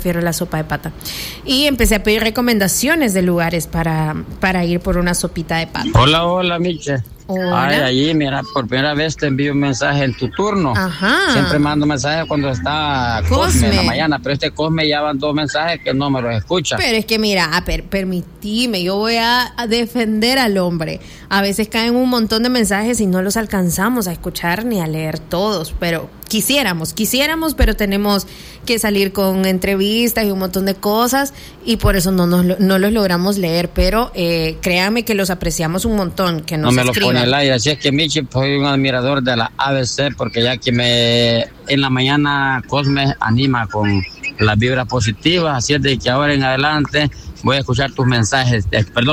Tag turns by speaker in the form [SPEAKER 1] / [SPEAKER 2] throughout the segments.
[SPEAKER 1] prefiero la sopa de pata. Y empecé a pedir recomendaciones de lugares para ir por una sopita de pata.
[SPEAKER 2] Hola, Miche.
[SPEAKER 1] Hola.
[SPEAKER 2] Ay, allí, mira, por primera vez te envío un mensaje en tu turno.
[SPEAKER 1] Ajá.
[SPEAKER 2] Siempre mando mensajes cuando está Cosme en la mañana, pero este Cosme ya van 2 mensajes que no me los escucha.
[SPEAKER 1] Pero es que mira, permitime, yo voy a defender al hombre. A veces caen un montón de mensajes y no los alcanzamos a escuchar ni a leer todos, pero quisiéramos, pero tenemos que salir con entrevistas y un montón de cosas y por eso no los logramos leer, pero créanme que los apreciamos un montón, que nos escriban. No me lo pone
[SPEAKER 2] el aire, así es que Michi, soy un admirador de la ABC, porque ya que en la mañana Cosme anima con las vibras positivas, así es de que ahora en adelante voy a escuchar tus mensajes,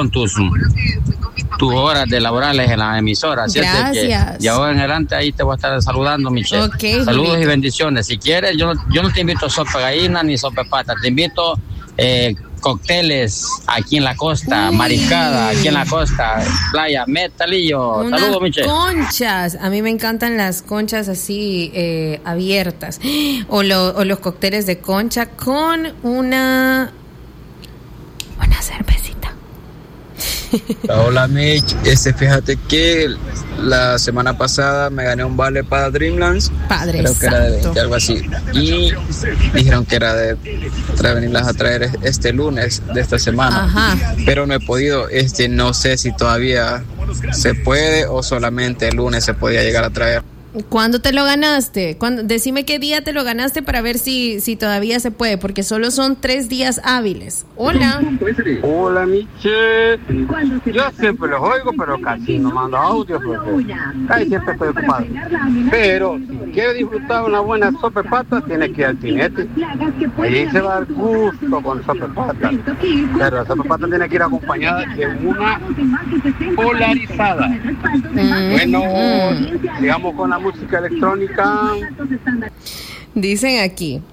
[SPEAKER 2] tus horas de laborales en la emisora, así es de que y ahora en adelante ahí te voy a estar saludando, Michelle.
[SPEAKER 1] Okay,
[SPEAKER 2] saludos
[SPEAKER 1] Julito.
[SPEAKER 2] Y bendiciones. Si quieres, yo no te invito a sopa de gallina ni sopa de pata, te invito cócteles aquí en la costa, mariscada aquí en la costa, playa, metalillo. Saludos, Michelle.
[SPEAKER 1] Conchas, a mí me encantan las conchas así abiertas o los cócteles de concha con una cervecita.
[SPEAKER 3] Hola Mitch, fíjate que la semana pasada me gané un vale para Dreamlands.
[SPEAKER 1] Padre
[SPEAKER 3] creo que era de 20, algo así, y dijeron que era de venirlas a traer este lunes de esta semana.
[SPEAKER 1] Ajá.
[SPEAKER 3] Pero no he podido, no sé si todavía se puede o solamente el lunes se podía llegar a traer.
[SPEAKER 1] ¿Cuándo te lo ganaste? Decime qué día te lo ganaste para ver si todavía se puede, porque solo son 3 días hábiles. Hola.
[SPEAKER 4] Hola, Miche. Yo siempre los oigo, pero casi no mando audios porque casi siempre estoy ocupado. Pero si quieres disfrutar una buena sopa de pata, tienes que ir al Tinete. Allí se va a dar gusto con sopa de pata. Pero la sopa de pata tiene que ir acompañada de una polarizada. Bueno, digamos con la música electrónica.
[SPEAKER 1] Dicen aquí,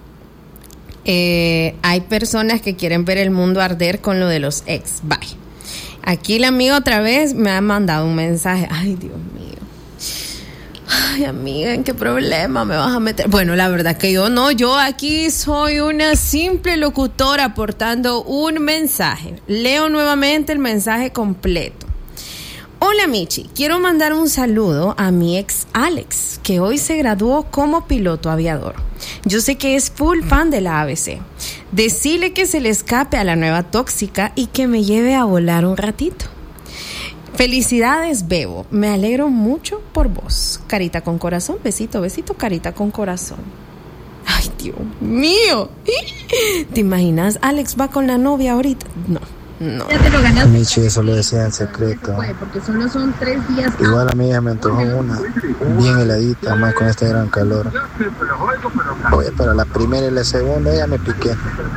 [SPEAKER 1] hay personas que quieren ver el mundo arder con lo de los ex. Bye. Aquí la amiga otra vez me ha mandado un mensaje. Ay, Dios mío. Ay, amiga, ¿en qué problema me vas a meter? Bueno, la verdad que yo aquí soy una simple locutora aportando un mensaje. Leo nuevamente el mensaje completo. Hola Michi, quiero mandar un saludo a mi ex Alex, que hoy se graduó como piloto aviador. Yo sé que es full fan de la ABC. Decile que se le escape a la nueva tóxica y que me lleve a volar un ratito. Felicidades, Bebo. Me alegro mucho por vos. Carita con corazón, besito, carita con corazón. Ay, Dios mío. ¿Te imaginas? Alex va con la novia ahorita. No.
[SPEAKER 5] Ya te lo ganaste.
[SPEAKER 6] Michi, eso lo decía en secreto.
[SPEAKER 5] Porque solo son 3 días.
[SPEAKER 6] Igual a mí ya me antojó una bien heladita, más con este gran calor. Oye, pero la primera y la segunda ya me piqué.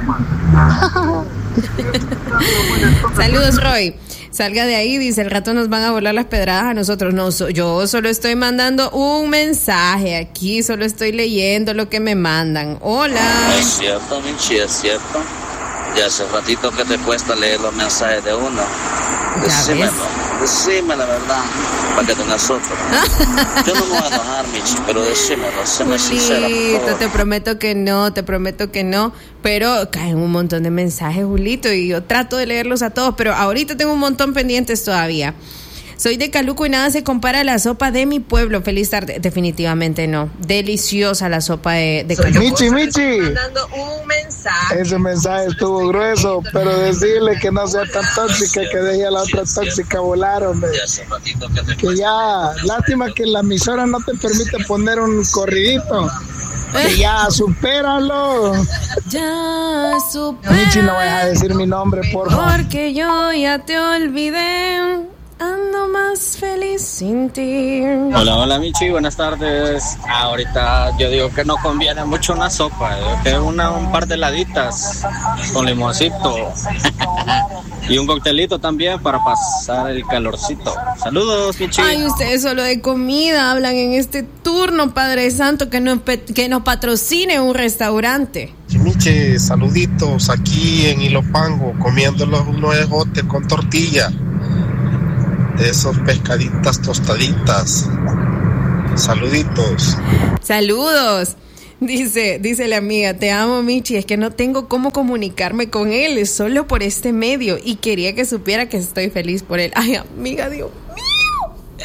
[SPEAKER 1] Saludos, Roy. Salga de ahí, dice, el rato nos van a volar las pedradas a nosotros. No, yo solo estoy mandando un mensaje aquí, solo estoy leyendo lo que me mandan. Hola.
[SPEAKER 7] Es cierto, Michi, es cierto. Ya hace ratito que te cuesta leer los mensajes de uno. Decime la verdad, para que tengas otro. Yo no me voy a enojar, Michi, pero decímelo, séme sincera, por favor.
[SPEAKER 1] Te prometo que no, pero caen un montón de mensajes, Julito, y yo trato de leerlos a todos, pero ahorita tengo un montón pendientes todavía. Soy de Caluco y nada se compara a la sopa de mi pueblo. Feliz tarde. Definitivamente no. Deliciosa la sopa de Caluco.
[SPEAKER 6] Michi.
[SPEAKER 1] Mandando un mensaje.
[SPEAKER 6] Ese mensaje estuvo grueso, pero decirle que no sea tan tóxica, que deje a la otra tóxica volar, hombre. Que ya, lástima que la emisora no te permite poner un corridito. Que ya, supéralo.
[SPEAKER 1] Ya, supéralo.
[SPEAKER 6] Michi, no vayas a decir mi nombre, por favor.
[SPEAKER 1] Porque yo ya te olvidé. Ando más feliz sin ti.
[SPEAKER 8] Hola Michi, buenas tardes. Ahorita yo digo que no conviene mucho una sopa, que un par de heladitas con limoncito y un coctelito también para pasar el calorcito. Saludos, Michi.
[SPEAKER 1] Ay, ustedes solo de comida hablan en este turno, Padre Santo, que nos patrocine un restaurante.
[SPEAKER 9] Michi, saluditos aquí en Ilopango, comiéndolos unos ejotes con tortilla. De esos pescaditas tostaditas. Saluditos.
[SPEAKER 1] Saludos. Dice la amiga, te amo, Michi, es que no tengo cómo comunicarme con él, solo por este medio, y quería que supiera que estoy feliz por él. Ay, amiga, Dios mío.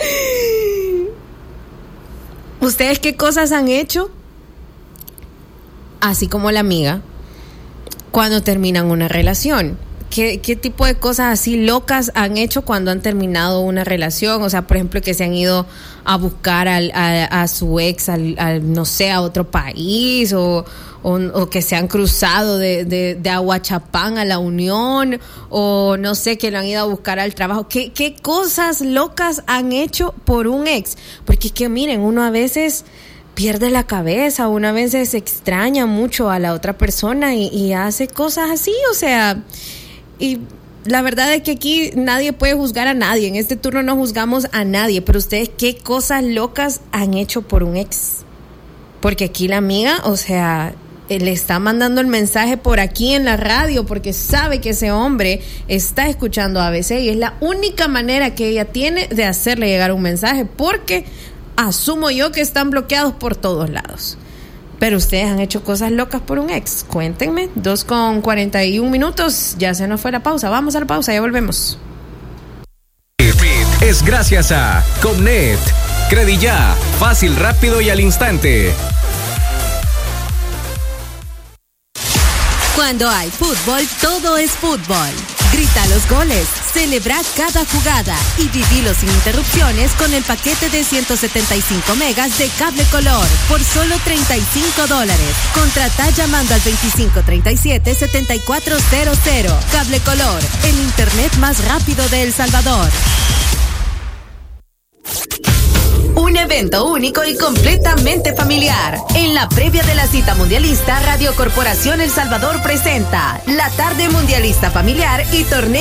[SPEAKER 1] ¿Ustedes qué cosas han hecho? Así como la amiga, cuando terminan una relación. ¿Qué tipo de cosas así locas han hecho cuando han terminado una relación? O sea, por ejemplo, que se han ido a buscar a su ex, no sé, a otro país, o que se han cruzado de Aguachapán a La Unión, o no sé, que lo han ido a buscar al trabajo. ¿Qué cosas locas han hecho por un ex? Porque es que miren, uno a veces pierde la cabeza, uno a veces extraña mucho a la otra persona y hace cosas así, o sea... Y la verdad es que aquí nadie puede juzgar a nadie. En este turno no juzgamos a nadie. Pero ustedes, ¿qué cosas locas han hecho por un ex? Porque aquí la amiga, o sea, le está mandando el mensaje por aquí en la radio porque sabe que ese hombre está escuchando ABC y es la única manera que ella tiene de hacerle llegar un mensaje, porque asumo yo que están bloqueados por todos lados. Pero ustedes han hecho cosas locas por un ex. Cuéntenme. 2:41, ya se nos fue la pausa. Vamos a la pausa, ya volvemos.
[SPEAKER 10] Es gracias a Comnet. Credilla, fácil, rápido y al instante.
[SPEAKER 11] Cuando hay fútbol, todo es fútbol. Grita los goles, celebra cada jugada y vivilo sin interrupciones con el paquete de 175 megas de Cable Color por solo $35. Contrata llamando al 2537-7400. Cable Color, el internet más rápido de El Salvador. Un evento único y completamente familiar. En la previa de la cita mundialista, Radio Corporación El Salvador presenta la tarde mundialista familiar y torneo